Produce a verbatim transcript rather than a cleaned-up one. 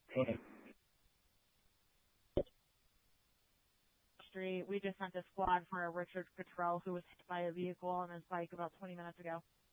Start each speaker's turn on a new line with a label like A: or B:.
A: Team.
B: Street. We just sent a squad for a Richard Cottrell who was hit by a vehicle on his bike about twenty minutes ago.